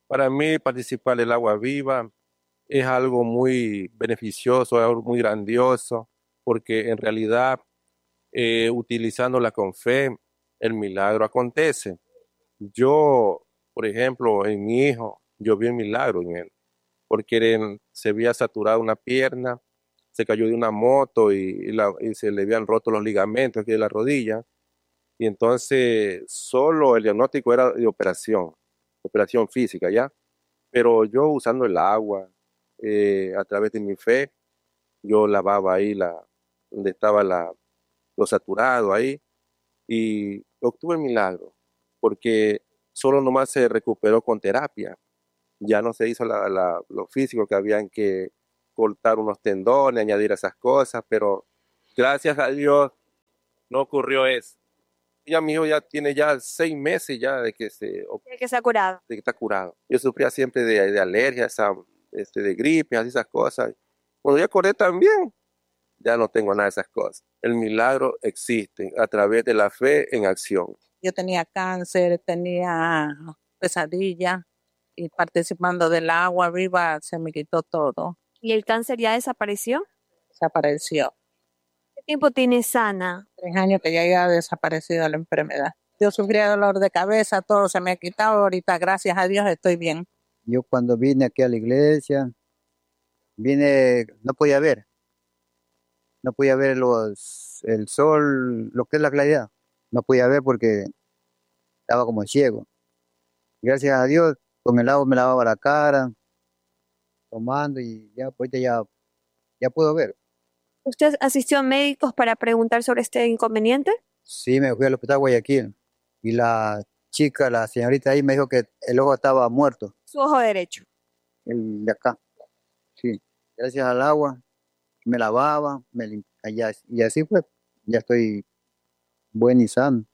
Para mí participar del agua viva es algo muy beneficioso, es algo muy grandioso, porque en realidad utilizándola con fe, el milagro acontece. Yo, por ejemplo, en mi hijo, yo vi un milagro en él, porque se había saturado una pierna, se cayó de una moto y se le habían roto los ligamentos aquí de la rodilla, y entonces solo el diagnóstico era de operación física, ¿ya? Pero yo usando el agua, a través de mi fe, yo lavaba ahí donde estaba lo saturado ahí y obtuve el milagro, porque solo nomás se recuperó con terapia. Ya no se hizo lo físico que habían que cortar unos tendones, añadir esas cosas, pero gracias a Dios no ocurrió eso. Ya mi hijo ya tiene ya 6 meses ya El que se ha curado. de que está curado. Yo sufría siempre de alergias, de gripe, así esas cosas. Cuando ya curé también, ya no tengo nada de esas cosas. El milagro existe a través de la fe en acción. Yo tenía cáncer, tenía pesadilla y participando del agua viva se me quitó todo. ¿Y el cáncer ya desapareció? Desapareció. ¿Qué tiempo tiene sana? 3 años que ya había desaparecido la enfermedad. Yo sufría dolor de cabeza, todo se me ha quitado. Ahorita, gracias a Dios, estoy bien. Yo cuando vine aquí a la iglesia, vine, no podía ver el sol, lo que es la claridad. No podía ver porque estaba como ciego. Gracias a Dios, con el agua me lavaba la cara, tomando y ya, pues ya puedo ver. ¿Usted asistió a médicos para preguntar sobre este inconveniente? Sí, me fui al hospital Guayaquil y la chica, la señorita ahí me dijo que el ojo estaba muerto, Su ojo derecho. el de acá. Sí, gracias al agua me lavaba, y así fue, ya estoy buen y sano.